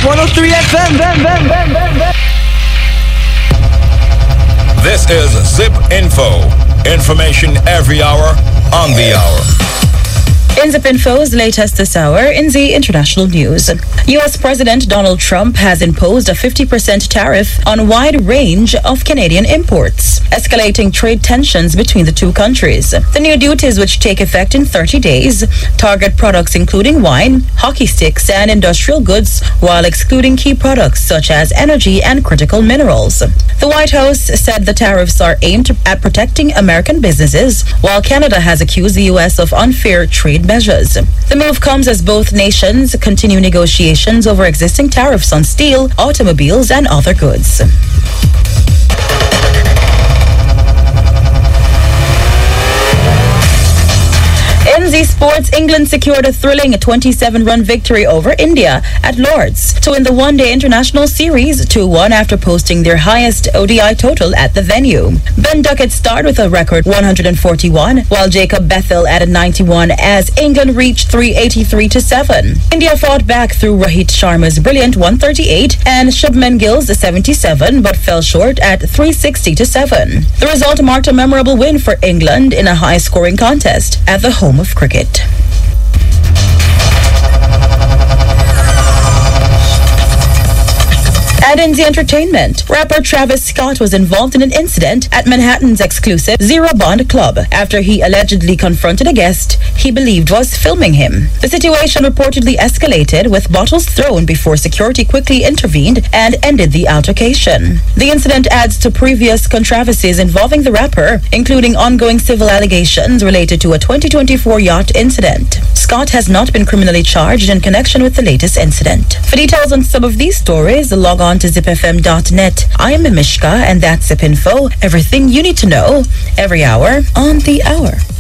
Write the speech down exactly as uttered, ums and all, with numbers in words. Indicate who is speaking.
Speaker 1: one oh three F M.
Speaker 2: This is Zip Info. Information every hour, on the hour.
Speaker 3: In Zip Info's latest this hour, in the international news, U S President Donald Trump has imposed a fifty percent tariff on a wide range of Canadian imports, escalating trade tensions between the two countries. The new duties, which take effect in thirty days, target products including wine, hockey sticks, and industrial goods, while excluding key products such as energy and critical minerals. The White House said the tariffs are aimed at protecting American businesses, while Canada has accused the U S of unfair trade measures. The move comes as both nations continue negotiations over existing tariffs on steel, automobiles, and other goods. In the sports, England secured a thrilling twenty-seven run victory over India at Lord's to win the one-day international series two one after posting their highest O D I total at the venue. Ben Duckett starred with a record one hundred forty-one, while Jacob Bethel added ninety-one as England reached three eighty-three to seven. India fought back through Rohit Sharma's brilliant one thirty-eight and Shubman Gill's seventy-seven, but fell short at three sixty to seven. The result marked a memorable win for England in a high-scoring contest at the home of cricket. And in the entertainment, rapper Travis Scott was involved in an incident at Manhattan's exclusive Zero Bond Club after he allegedly confronted a guest he believed was filming him. The situation reportedly escalated, with bottles thrown before security quickly intervened and ended the altercation. The incident adds to previous controversies involving the rapper, including ongoing civil allegations related to a twenty twenty-four yacht incident. Scott has not been criminally charged in connection with the latest incident. For details on some of these stories, log on to zip f m dot net. I am Mishka, and that's Zip Info. Everything you need to know, every hour, on the hour.